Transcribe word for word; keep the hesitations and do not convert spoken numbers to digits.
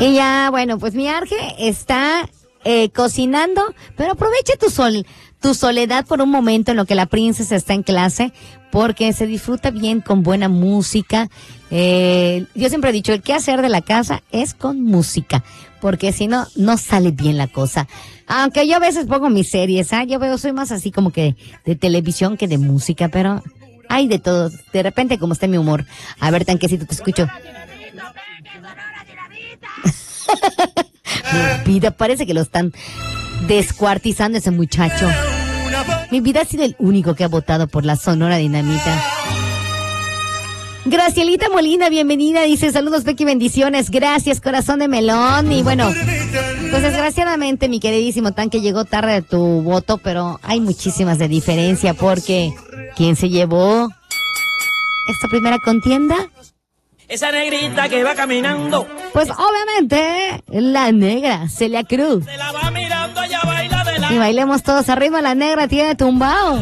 Y ya, bueno, pues mi Arge está eh, cocinando, pero aproveche tu sol, tu soledad por un momento en lo que la princesa está en clase, porque se disfruta bien con buena música. Eh, yo siempre he dicho, el qué hacer de la casa es con música, porque si no, no sale bien la cosa. Aunque yo a veces pongo mis series, ¿ah? Yo veo, soy más así como que de televisión que de música, pero hay de todo. De repente, como está mi humor. A ver, Tanquecito, te escucho. Mi vida, parece que lo están descuartizando ese muchacho. Mi vida ha sido el único que ha votado por la Sonora Dinamita. Gracielita Molina, bienvenida, dice, saludos, Becky, bendiciones, gracias, corazón de melón. Y bueno, pues desgraciadamente, mi queridísimo Tanque, llegó tarde tu voto, pero hay muchísimas de diferencia, porque ¿quién se llevó esta primera contienda? Esa negrita que va caminando. Pues obviamente, la negra, Celia Cruz. Se la va mirando, ella baila de la... Y bailemos todos arriba, la negra tiene tumbao.